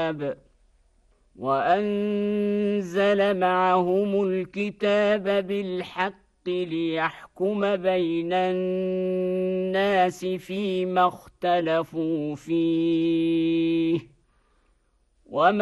الكتاب وأنزل معهم الكتاب بالحق ليحكم بين الناس فيما اختلفوا فيه